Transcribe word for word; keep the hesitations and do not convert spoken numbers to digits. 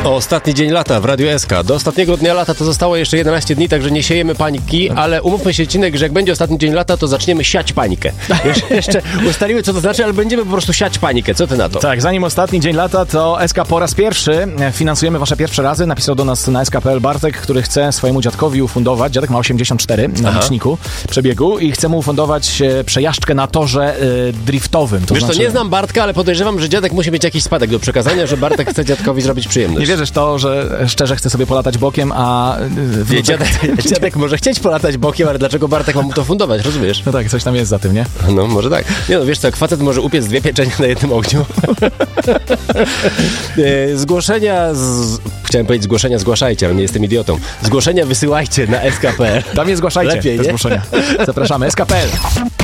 Ostatni dzień lata w Radiu S K. Do ostatniego dnia lata to zostało jeszcze jedenaście dni, także nie siejemy paniki, ale umówmy się, Cinek, że jak będzie ostatni dzień lata, to zaczniemy siać panikę. Jeszcze, jeszcze ustalimy, co to znaczy, ale będziemy po prostu siać panikę. Co ty na to? Tak, zanim ostatni dzień lata, to S K po raz pierwszy finansujemy wasze pierwsze razy. Napisał do nas na S K kropka P L Bartek, który chce swojemu dziadkowi ufundować, dziadek ma osiemdziesiąt cztery na Aha. liczniku przebiegu i chce mu ufundować przejażdżkę na torze y, driftowym. To Wiesz znaczy... to nie znam Bartka, ale podejrzewam, że dziadek musi mieć jakiś spadek do przekazania, że Bartek chce dziadkowi zrobić przyjemność. Nie wierzysz to, że szczerze chce sobie polatać bokiem, a... Nie, dziadek, dziadek może chcieć polatać bokiem, ale dlaczego Bartek ma mu to fundować, rozumiesz? No tak, coś tam jest za tym, nie? No, może tak. Nie no, wiesz co, jak facet może upiec dwie pieczenie na jednym ogniu. Zgłoszenia, z... chciałem powiedzieć zgłoszenia, zgłaszajcie, ale nie jestem idiotą. Zgłoszenia wysyłajcie na S K kropka P L. Tam je zgłaszajcie, Lepiej, te nie? zgłoszenia. Zapraszamy, S K kropka P L.